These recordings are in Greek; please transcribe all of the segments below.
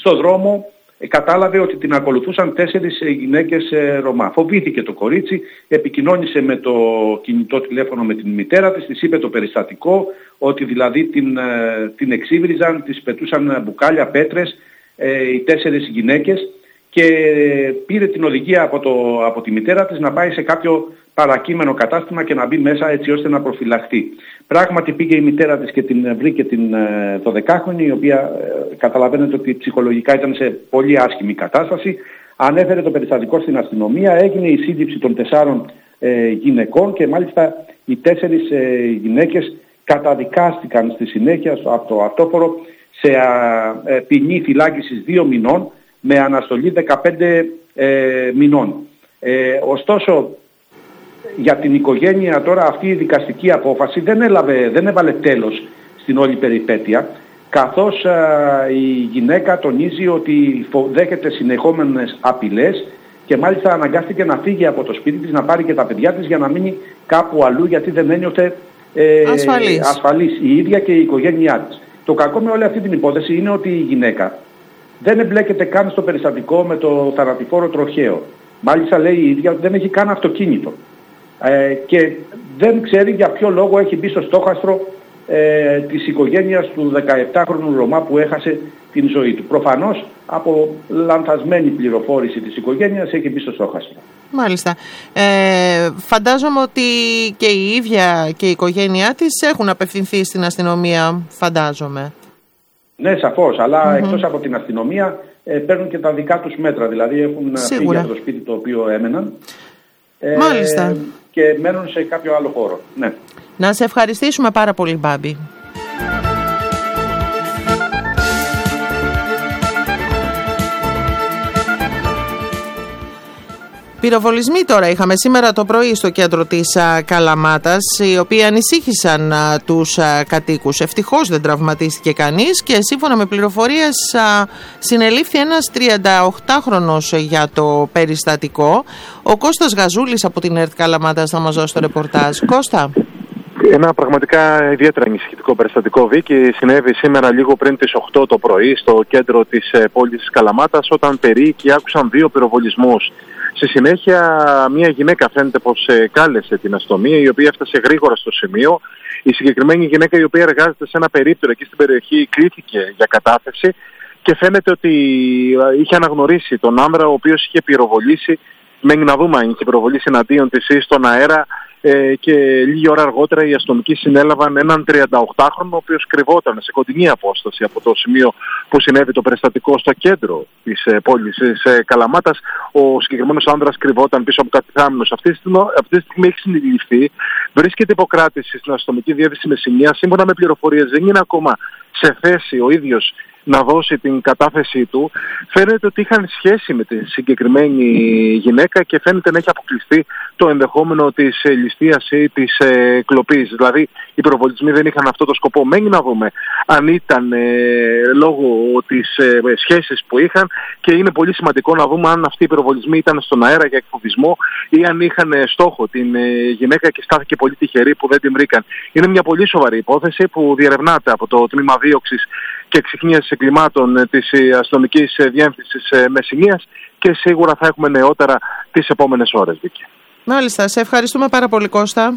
στο δρόμο κατάλαβε ότι την ακολουθούσαν 4 γυναίκες Ρωμά. Φοβήθηκε το κορίτσι, επικοινώνησε με το κινητό τηλέφωνο με την μητέρα της, της είπε το περιστατικό, ότι δηλαδή την εξύβριζαν, της πετούσαν μπουκάλια, πέτρες, οι 4 γυναίκες, και πήρε την οδηγία από τη μητέρα της να πάει σε κάποιο παρακείμενο κατάστημα και να μπει μέσα έτσι ώστε να προφυλαχθεί. Πράγματι πήγε η μητέρα της και την βρήκε την 12χρονη, η οποία καταλαβαίνετε ότι ψυχολογικά ήταν σε πολύ άσχημη κατάσταση. Ανέφερε το περιστατικό στην αστυνομία, έγινε η σύλληψη των 4 γυναικών και μάλιστα οι 4 γυναίκες καταδικάστηκαν στη συνέχεια από το αυτόφορο σε ποινή φυλάκισης 2 μηνών με αναστολή 15 μηνών. Ωστόσο, για την οικογένεια τώρα αυτή η δικαστική απόφαση δεν έβαλε τέλος στην όλη περιπέτεια, καθώς η γυναίκα τονίζει ότι δέχεται συνεχόμενες απειλές και μάλιστα αναγκάστηκε να φύγει από το σπίτι της, να πάρει και τα παιδιά της για να μείνει κάπου αλλού, γιατί δεν ένιωθε ασφαλής η ίδια και η οικογένειά της. Το κακό με όλη αυτή την υπόθεση είναι ότι η γυναίκα δεν εμπλέκεται καν στο περιστατικό με το θανατηφόρο τροχαίο. Μάλιστα λέει η ίδια ότι δεν έχει καν αυτοκίνητο. Και δεν ξέρει για ποιο λόγο έχει μπει στο στόχαστρο της οικογένειας του 17χρονου Ρωμά που έχασε την ζωή του. Προφανώς από λανθασμένη πληροφόρηση της οικογένειας έχει μπει στο στόχαστρο. Μάλιστα. Φαντάζομαι ότι και η ίδια και η οικογένειά της έχουν απευθυνθεί στην αστυνομία, φαντάζομαι. Ναι, σαφώς, αλλά εκτός από την αστυνομία παίρνουν και τα δικά τους μέτρα. Δηλαδή έχουν φύγει από το σπίτι το οποίο έμεναν. Μάλιστα. Και μένουν σε κάποιο άλλο χώρο. Ναι. Να σε ευχαριστήσουμε πάρα πολύ, Μπάμπη. Πυροβολισμοί τώρα είχαμε σήμερα το πρωί στο κέντρο της Καλαμάτας, οι οποίοι ανησύχησαν τους κατοίκους. Ευτυχώς δεν τραυματίστηκε κανείς και σύμφωνα με πληροφορίες συνελήφθη ένας 38χρονος για το περιστατικό. Ο Κώστας Γαζούλης από την ΕΡΤ Καλαμάτας θα μας δώσει το ρεπορτάζ. Κώστα. Ένα πραγματικά ιδιαίτερα ανησυχητικό περιστατικό, Βίκη, συνέβη σήμερα λίγο πριν τις 8 το πρωί στο κέντρο της πόλης της Καλαμάτας, όταν περίοικοι άκουσαν 2 πυροβολισμούς. Στη συνέχεια μια γυναίκα φαίνεται πως κάλεσε την αστυνομία, η οποία έφτασε γρήγορα στο σημείο. Η συγκεκριμένη γυναίκα, η οποία εργάζεται σε ένα περίπτερο εκεί στην περιοχή, κλήθηκε για κατάθεση και φαίνεται ότι είχε αναγνωρίσει τον άμυρα ο οποίος είχε πυροβολήσει. Μένει να δούμε αν είχε πυροβολήσει εναντίον της ή στον αέρα. Και λίγη ώρα αργότερα οι αστυνομικοί συνέλαβαν έναν 38χρονο, ο οποίος κρυβόταν σε κοντινή απόσταση από το σημείο που συνέβη το περιστατικό στο κέντρο της πόλης της Καλαμάτας. Ο συγκεκριμένος άνδρας κρυβόταν πίσω από κατηθάμενους. Αυτή τη στιγμή έχει συνειδητοποιηθεί, βρίσκεται υποκράτηση στην αστυνομική διεύθυνση Μεσσηνίας. Σύμφωνα με πληροφορίες δεν είναι ακόμα σε θέση ο ίδιος να δώσει την κατάθεσή του. Φαίνεται ότι είχαν σχέση με τη συγκεκριμένη γυναίκα και φαίνεται να έχει αποκλειστεί το ενδεχόμενο της ληστείας ή της κλοπής. Δηλαδή οι πυροβολισμοί δεν είχαν αυτό το σκοπό. Μένει να δούμε αν ήταν λόγω της σχέσης που είχαν, και είναι πολύ σημαντικό να δούμε αν αυτοί οι πυροβολισμοί ήταν στον αέρα για εκφοβισμό ή αν είχαν στόχο την γυναίκα και στάθηκε πολύ τυχερή που δεν την βρήκαν. Είναι μια πολύ σοβαρή υπόθεση που διερευνάται από το Τμήμα Δίωξης και Εξιχνίασης Εγκλημάτων της Αστυνομικής Διεύθυνσης Μεσσηνίας, και σίγουρα θα έχουμε νεότερα τις επόμενες ώρες, Βίκη. Μάλιστα, σε ευχαριστούμε πάρα πολύ, Κώστα.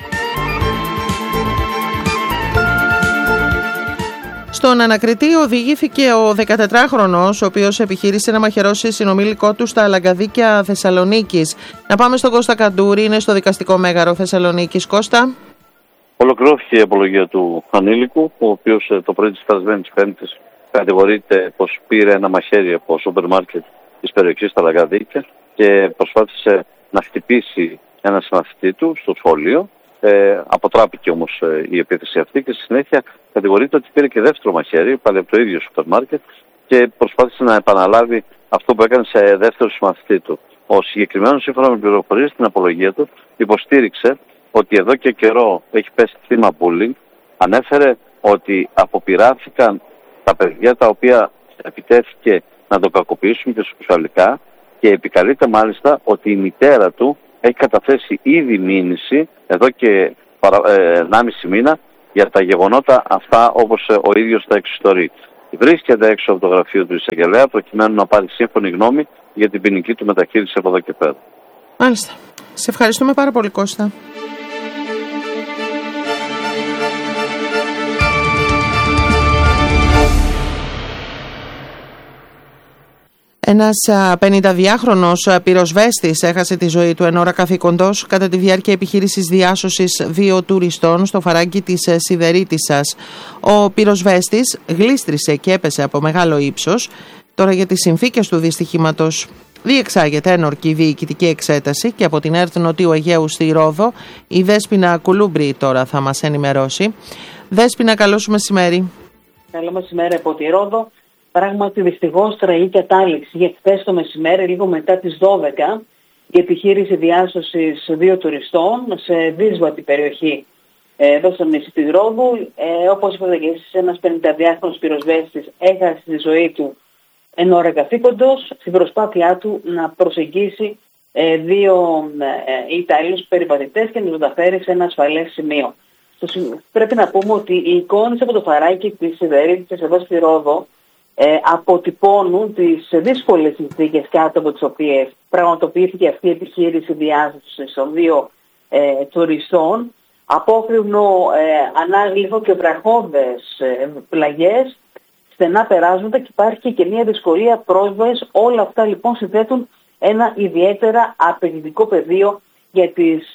Στον ανακριτή οδηγήθηκε ο 14χρονος, ο οποίος επιχείρησε να μαχαιρώσει συνομήλικό του στα Λαγκαδίκια Θεσσαλονίκης. Να πάμε στον Κώστα Καντούρη, είναι στο δικαστικό μέγαρο Θεσσαλονίκης. Κώστα. Ολοκληρώθηκε η απολογία του ανήλικου, ο οποίος το πρωί της περασμένης Πέμπτης κατηγορείται πως πήρε ένα μαχαίρι από σούπερ μάρκετ της περιοχής στα Λαγκαδίκια και προσπάθησε να χτυπήσει ένα συμμαθητή του στο σχολείο. Αποτράπηκε όμως η επίθεση αυτή και στη συνέχεια κατηγορείται ότι πήρε και δεύτερο μαχαίρι, πάλι από το ίδιο σούπερ μάρκετ, και προσπάθησε να επαναλάβει αυτό που έκανε σε δεύτερο συμμαθητή του. Ο συγκεκριμένος, σύμφωνα με πληροφορίες στην απολογία του, υποστήριξε ότι εδώ και καιρό έχει πέσει θύμα bullying. Ανέφερε ότι αποπειράθηκαν τα παιδιά τα οποία επιτέθηκε να το κακοποιήσουν και σεξουαλικά, και επικαλείται μάλιστα ότι η μητέρα του έχει καταθέσει ήδη μήνυση εδώ και 1,5 μήνα για τα γεγονότα αυτά, όπως ο ίδιος τα εξιστορεί. βρίσκεται έξω από το γραφείο του εισαγγελέα προκειμένου να πάρει σύμφωνη γνώμη για την ποινική του μεταχείριση από εδώ και πέρα. Μάλιστα. Σε ευχαριστούμε πάρα πολύ, Κώστα. Ένας 52χρονος πυροσβέστης έχασε τη ζωή του εν ώρα καθήκοντος κατά τη διάρκεια επιχείρησης διάσωσης 2 τουριστών στο φαράγγι της Σιδερίτισσας. Ο πυροσβέστης γλίστρισε και έπεσε από μεγάλο ύψος. Τώρα για τις συνθήκες του δυστυχήματος διεξάγεται ένορκη διοικητική εξέταση και από την ΕΡΤ Νοτιού Αιγαίου στη Ρόδο η Δέσποινα Κουλούμπρη τώρα θα μας ενημερώσει. Δέσποινα, καλό σου μεσημέρι. Καλό μεσημέρι από τη Ρόδο. Πράγματι, δυστυχώς, τραγική κατάληξη γιατί χθες το μεσημέρι, λίγο μετά τις 12, η επιχείρηση διάσωσης 2 τουριστών σε δύσβατη περιοχή εδώ στο νησί της Ρόδου. Όπως είπατε και εσείς, ένας 52χρονος πυροσβέστης έχασε τη ζωή του εν ώρα καθήκοντος στην προσπάθειά του να προσεγγίσει 2 Ιταλούς περιπατητές και να τους μεταφέρει σε ένα ασφαλές σημείο. Πρέπει να πούμε ότι οι εικόνες από το φαράκι της Σιδερίτισσας εδώ στη Ρόδο αποτυπώνουν τις δύσκολες συνθήκες κάτω από τις οποίες πραγματοποιήθηκε αυτή η επιχείρηση διάσωσης των 2 τουριστών. Απόκρημνο, ανάγλυφο και βραχώδες πλαγιές, στενά περάσματα και υπάρχει και μια δυσκολία πρόσβασης. Όλα αυτά λοιπόν συνθέτουν ένα ιδιαίτερα απαιτητικό πεδίο για τις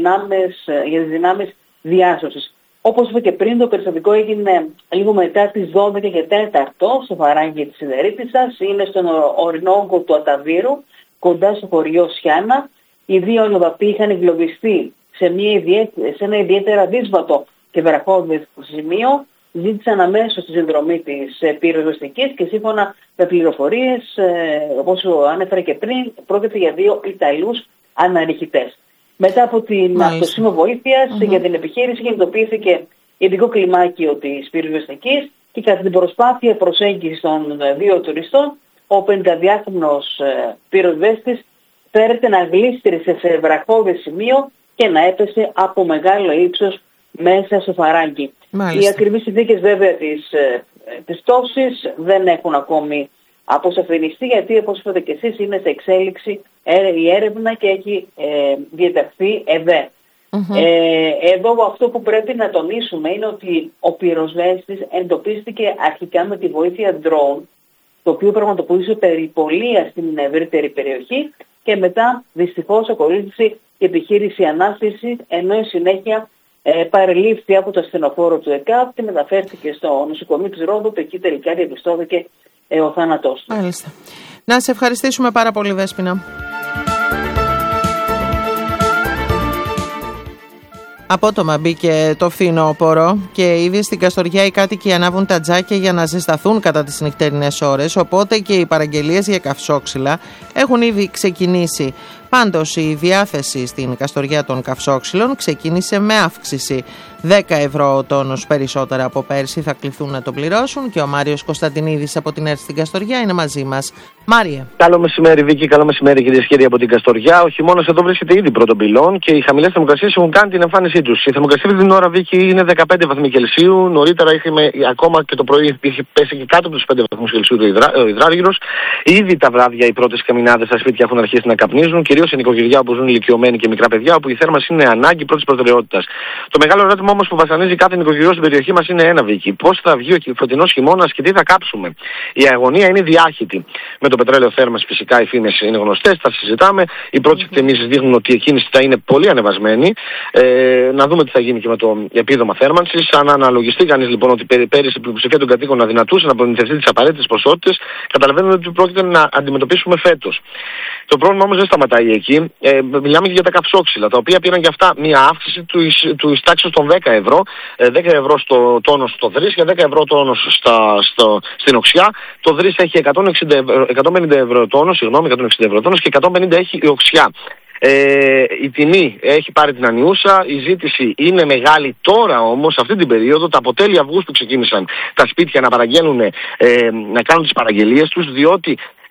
δυνάμεις διάσωσης. Όπως είπα και πριν, το περιστατικό έγινε λίγο μετά τις 12 και 4 στο φαράγγι της Σιδερίτισσας. Είναι στον ορεινόγκο του Αταβύρου, κοντά στο χωριό Σιάνα. Οι 2 αλλοδαποί είχαν εγκλωβιστεί σε ένα ιδιαίτερα δύσβατο και βραχώδες σημείο. Ζήτησαν αμέσως τη συνδρομή της πυροσβεστικής και σύμφωνα με πληροφορίες, όπως ανέφερα και πριν, πρόκειται για 2 Ιταλούς αναρριχητές. Μετά από το σήμα βοήθειας για την επιχείρηση κινητοποιήθηκε ειδικό κλιμάκιο της πυροσβεστικής και κατά την προσπάθεια προσέγγισης των 2 τουριστών, ο 52χρονος πυροσβέστης φέρεται να γλίστρισε σε βραχώδες σημείο και να έπεσε από μεγάλο ύψος μέσα στο φαράγγι. Οι ακριβείς συνθήκες βέβαια της πτώσης δεν έχουν ακόμη αποσαφινιστεί, γιατί όπως είπατε και εσείς είναι σε εξέλιξη η έρευνα και έχει διαταχθεί ΕΔΕ. Εδώ αυτό που πρέπει να τονίσουμε είναι ότι ο πυροσβέστης εντοπίστηκε αρχικά με τη βοήθεια drone, το οποίο πραγματοποιούσε περιπολία στην ευρύτερη περιοχή και μετά δυστυχώς ακολούθησε η επιχείρηση ανάστηση, ενώ η συνέχεια παρελήφθη από το ασθενοφόρο του ΕΚΑΒ και μεταφέρθηκε στο νοσοκομείο της Ρόδου, που εκεί τελικά διαπιστώθηκε ο θάνατός του. Μάλιστα. Να σε ευχαριστήσουμε πάρα πολύ, Δέσποινα. Απότομα μπήκε το φθινόπωρο και ήδη στην Καστοριά οι κάτοικοι ανάβουν τα τζάκια για να ζεσταθούν κατά τις νυχτερινές ώρες, οπότε και οι παραγγελίες για καυσόξυλα έχουν ήδη ξεκινήσει. Πάντως η διάθεση στην Καστοριά των καυσόξυλων ξεκίνησε με αύξηση 10 ευρώ ο τόνος περισσότερα από πέρσι, θα κληθούν να το πληρώσουν και ο Μάριος Κωνσταντινίδης από την ΕΡΤ στην Καστοριά είναι μαζί μας. Μάριε. Καλό μεσημέρι, Βίκη, καλό μεσημέρι, κυρίες και κύριοι από την Καστοριά. Ο χειμώνας εδώ βρίσκεται ήδη πρώτων πυλών και οι χαμηλές θερμοκρασίες έχουν κάνει την εμφάνισή τους. Η θερμοκρασία αυτή την ώρα, Βίκη, είναι 15 βαθμοί Κελσίου. Νωρίτερα είχαμε ακόμα και το πρωί είχε πέσει και κάτω από τους 5 βαθμούς Κελσίου ο υδράργυρος. Ήδη τα βράδια οι πρώτες καμινάδες στα σπίτια έχουν αρχίσει να καπνίζουν, κυρίως σε νοικοκυριά όπου ζουν ηλικιωμένοι και μικρά παιδιά, όπου η θέρμανση είναι ανάγκη πρώτης προτεραιότητας. Το μεγάλο ερώτημα όμως που βασανίζει κάθε νοικοκυριό στην περιοχή μας είναι ένα, Βίκη. Πώς θα βγει ο φωτεινός χειμώνας και τι θα κάψουμε. Η αγωνία είναι διάχυτη. Με το πετρέλαιο θέρμανση φυσικά οι φήμες είναι γνωστές, τα συζητάμε. Οι πρώτες εκτιμήσεις δείχνουν ότι η κίνηση θα είναι πολύ ανεβασμένη. Να δούμε τι θα γίνει και με το επίδομα θέρμανσης. Αν αναλογιστεί κανείς λοιπόν ότι πέρυσι η πλειοψηφία των κατοίκων αδυνατούσε να προμηθευτεί τις απαραίτητες ποσότητες, καταλαβαίνουμε ότι πρόκειται να αντιμετωπίσουμε φέτος. Το πρόβλημα όμως δεν σταματάει εκεί. Μιλάμε για τα καυσόξυλα, τα οποία πήραν και αυτά μια αύξηση του τάξης των 10 ευρώ. 10 ευρώ στο τόνος στο Δρύς και 10 ευρώ τόνος στην Οξιά. Το Δρύς έχει 150 ευρώ τόνος, 160 ευρώ τόνος και 150 έχει η Οξιά. Η τιμή έχει πάρει την ανιούσα, η ζήτηση είναι μεγάλη τώρα όμως, αυτή την περίοδο, τα από τέλη Αυγούστου ξεκίνησαν τα σπίτια να παραγγέλνουν, να κάνουν τις παραγγελίες τους, διότι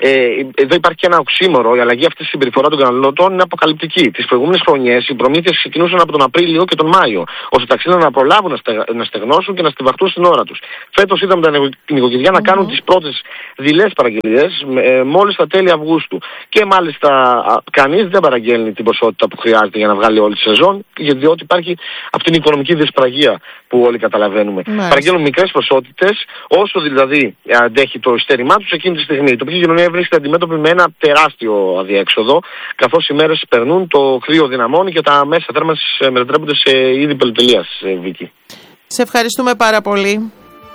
εδώ υπάρχει και ένα οξύμορο. Η αλλαγή αυτή τη συμπεριφορά των καταναλωτών είναι αποκαλυπτική. Τις προηγούμενες χρονιές οι προμήθειες ξεκινούσαν από τον Απρίλιο και τον Μάιο, ώστε τα ξύλα να προλάβουν να στεγνώσουν και να στιβαχτούν στην ώρα τους. Φέτος είδαμε τα νοικοκυριά να κάνουν τις πρώτες δειλές παραγγελίες μόλις τα τέλη Αυγούστου. Και μάλιστα κανείς δεν παραγγέλνει την ποσότητα που χρειάζεται για να βγάλει όλη τη σεζόν, διότι υπάρχει αυτή την οικονομική δυσπραγία που όλοι καταλαβαίνουμε. Παραγγέλνουν μικρές ποσότητες, όσο δηλαδή αντέχει το ειστέρημά τους εκείνη τη στιγμή. Η τοπική κοινωνία βρίσκεται αντιμέτωπη με ένα τεράστιο αδιέξοδο, καθώς οι μέρες περνούν, το κρύο δυναμώνει και τα μέσα θέρμανσης μετατρέπονται σε είδη πολυτελείας, Βίκη. Σε ευχαριστούμε πάρα πολύ.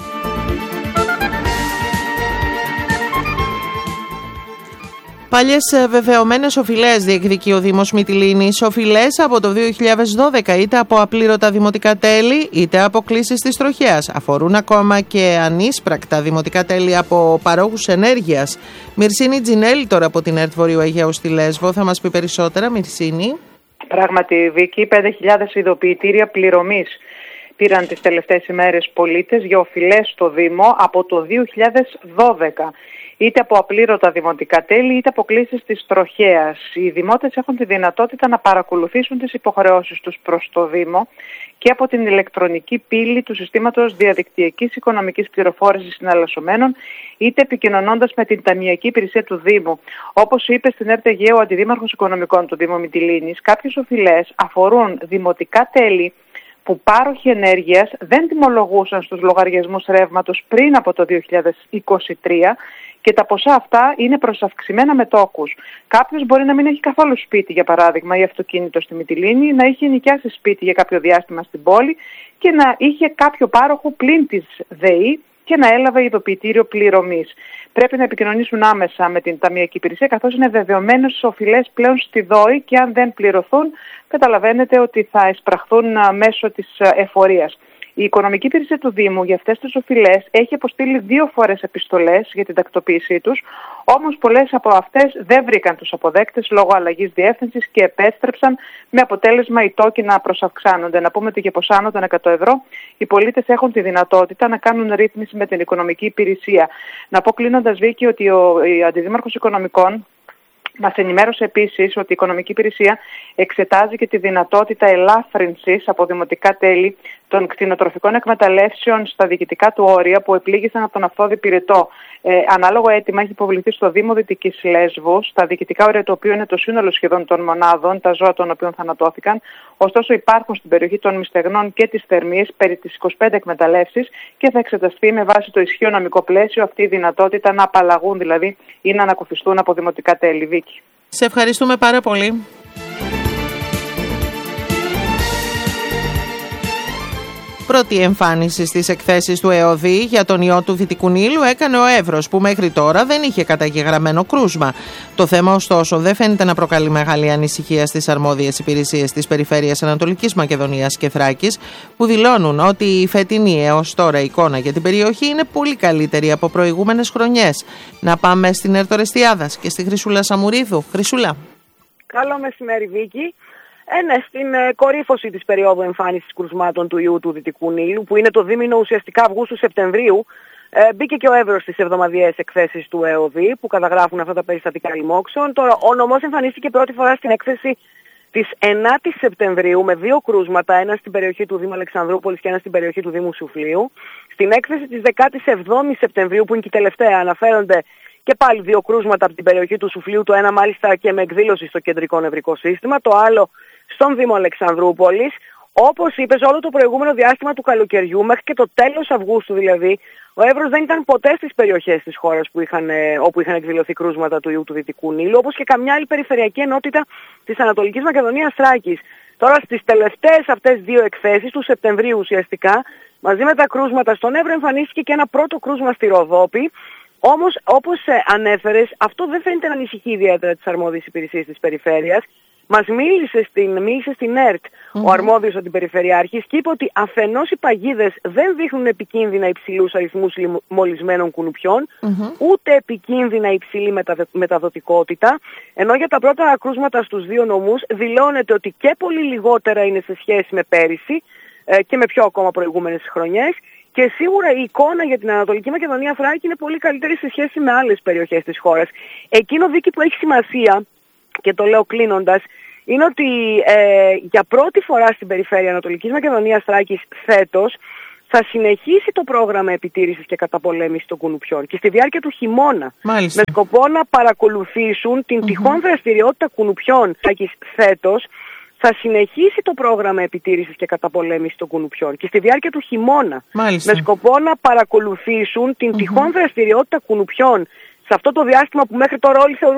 Παλιές βεβαιωμένες οφειλές διεκδικεί ο Δήμος Μυτιλήνης. Οφειλές από το 2012, είτε από απλήρωτα δημοτικά τέλη, είτε από κλήσεις της τροχέας. Αφορούν ακόμα και ανίσπρακτα δημοτικά τέλη από παρόχους ενέργειας. Μυρσίνη Τζινέλη τώρα από την ΕΡΤ Βορείου Αιγαίου στη Λέσβο. Θα μας πει περισσότερα, Μυρσίνη. Πράγματι, Βίκη, 5.000 ειδοποιητήρια πληρωμής πήραν τις τελευταίες ημέρες πολίτες για οφειλές στο Δήμο από το 2012. Είτε από απλήρωτα δημοτικά τέλη, είτε από κλήσεις της τροχέας. Οι δημότες έχουν τη δυνατότητα να παρακολουθήσουν τις υποχρεώσεις τους προς το Δήμο και από την ηλεκτρονική πύλη του συστήματος διαδικτυακής οικονομικής πληροφόρησης συναλλασσομένων, είτε επικοινωνώντας με την ταμιακή υπηρεσία του Δήμου. Όπως είπε στην ΕΡΤ Αιγαίου ο Αντιδήμαρχος Οικονομικών του Δήμου Μυτιλήνης, κάποιες οφειλές αφορούν δημοτικά τέλη που πάροχοι ενέργειας δεν τιμολογούσαν στους λογαριασμούς ρεύματος πριν από το 2023 και τα ποσά αυτά είναι προσαυξημένα με τόκους. Κάποιος μπορεί να μην έχει καθόλου σπίτι, για παράδειγμα, ή αυτοκίνητο στη Μυτιλήνη, να είχε νοικιάσει σπίτι για κάποιο διάστημα στην πόλη και να είχε κάποιο πάροχο πλην της ΔΕΗ και να έλαβε ειδοποιητήριο πληρωμής. Πρέπει να επικοινωνήσουν άμεσα με την ταμιακή υπηρεσία, καθώς είναι βεβαιωμένες στις οφειλές πλέον στη ΔΟΗ και αν δεν πληρωθούν, καταλαβαίνετε ότι θα εισπραχθούν μέσω της εφορίας. Η οικονομική υπηρεσία του Δήμου για αυτές τις οφειλές έχει αποστείλει 2 φορές επιστολές για την τακτοποίησή τους, όμως πολλές από αυτές δεν βρήκαν τους αποδέκτες λόγω αλλαγής διεύθυνσης και επέστρεψαν με αποτέλεσμα οι τόκοι να προσαυξάνονται. Να πούμε ότι για ποσά άνω των 100 ευρώ οι πολίτες έχουν τη δυνατότητα να κάνουν ρύθμιση με την οικονομική υπηρεσία. Να πω κλείνοντας, Βίκη, ότι ο Αντιδήμαρχος Οικονομικών μας ενημέρωσε επίσης ότι η Οικονομική Υπηρεσία εξετάζει και τη δυνατότητα ελάφρυνσης από δημοτικά τέλη των κτηνοτροφικών εκμεταλλεύσεων στα διοικητικά του όρια που επλήγησαν από τον αυθόδη πυρετό. Ανάλογο αίτημα έχει υποβληθεί στο Δήμο Δυτικής Λέσβου, στα διοικητικά όρια του οποίου είναι το σύνολο σχεδόν των μονάδων, τα ζώα των οποίων θανατώθηκαν. Ωστόσο, υπάρχουν στην περιοχή των Μυστεγνών και της Θερμής περί τις 25 εκμεταλλεύσεις και θα εξεταστεί με βάση το ισχύο νομικό πλαίσιο αυτή η δυνατότητα να απαλλαγούν δηλαδή ή να ανακουφιστούν από δημοτικά τέλη. Βίκη. Σε ευχαριστούμε πάρα πολύ. Πρώτη εμφάνιση στις εκθέσεις του ΕΟΔΗ για τον ιό του Δυτικού Νείλου έκανε ο Εύρος, που μέχρι τώρα δεν είχε καταγεγραμμένο κρούσμα. Το θέμα, ωστόσο, δεν φαίνεται να προκαλεί μεγάλη ανησυχία στις αρμόδιες υπηρεσίες της Περιφέρειας Ανατολικής Μακεδονίας και Θράκης, που δηλώνουν ότι η φετινή έως τώρα εικόνα για την περιοχή είναι πολύ καλύτερη από προηγούμενες χρονιές. Να πάμε στην ΕΡΤ Ορεστιάδας και στη Χρυσούλα Σαμουρίδου. Χρυσούλα. Καλό μεσημέρι, Βίκη. Ναι, στην κορύφωση της περίοδου εμφάνισης κρουσμάτων του ιού του Δυτικού Νείλου, που είναι το δίμηνο ουσιαστικά Αυγούστου-Σεπτεμβρίου, μπήκε και ο Εύρος στις εβδομαδιαίες εκθέσεις του ΕΟΔΗ που καταγράφουν αυτά τα περιστατικά λοιμόξεων. Τώρα, ο νομός εμφανίστηκε πρώτη φορά στην έκθεση της 9ης Σεπτεμβρίου με 2 κρούσματα, ένα στην περιοχή του Δήμου Αλεξανδρούπολης και ένα στην περιοχή του Δήμου Σουφλίου. Στην έκθεση της 17ης Σεπτεμβρίου, που είναι και η τελευταία, αναφέρονται και πάλι 2 κρούσματα από την περιοχή του Σουφλίου, το ένα μάλιστα και με εκδήλωση στο κεντρικό νευρικό σύστημα, το άλλο στον Δήμο Αλεξανδρούπολης. Όπως είπες, όλο το προηγούμενο διάστημα του καλοκαιριού, μέχρι και το τέλος Αυγούστου δηλαδή, ο Εύρος δεν ήταν ποτέ στις περιοχές της χώρας όπου είχαν εκδηλωθεί κρούσματα του ιού του Δυτικού Νείλου, όπως και καμιά άλλη περιφερειακή ενότητα της Ανατολικής Μακεδονίας Θράκης. Τώρα στις τελευταίες αυτές 2 εκθέσεις του Σεπτεμβρίου ουσιαστικά, μαζί με τα κρούσματα στον Εύρο, εμφανίστηκε και ένα πρώτο κρούσμα στη Ροδόπη. Όμως, όπως ανέφερες, αυτό δεν φαίνεται να ανησυχεί ιδιαίτερα τις αρμόδιες υπηρεσίες της περιφέρειας. Μας μίλησε στην ΕΡΤ ο αρμόδιος αντιπεριφερειάρχης και είπε ότι αφενός οι παγίδες δεν δείχνουν επικίνδυνα υψηλούς αριθμούς μολυσμένων κουνουπιών, ούτε επικίνδυνα υψηλή μεταδοτικότητα, ενώ για τα πρώτα κρούσματα στους 2 νομούς δηλώνεται ότι και πολύ λιγότερα είναι σε σχέση με πέρυσι και με πιο ακόμα προηγούμενες χρονιές, Και σίγουρα η εικόνα για την Ανατολική Μακεδονία Θράκη είναι πολύ καλύτερη σε σχέση με άλλες περιοχές της χώρας. Εκείνο, Βίκη, που έχει σημασία, και το λέω κλείνοντας, είναι ότι για πρώτη φορά στην περιφέρεια Ανατολικής Μακεδονίας Θράκης φέτος θα συνεχίσει το πρόγραμμα επιτήρησης και καταπολέμησης των κουνουπιών και στη διάρκεια του χειμώνα. Μάλιστα. Με σκοπό να παρακολουθήσουν την τυχόν δραστηριότητα κουνουπιών. Φέτος θα συνεχίσει το πρόγραμμα επιτήρησης και καταπολέμησης των κουνουπιών και στη διάρκεια του χειμώνα. Μάλιστα. Με σκοπό να παρακολουθήσουν την τυχόν δραστηριότητα κουνουπιών σε αυτό το διάστημα που μέχρι τώρα όλοι θεωρούν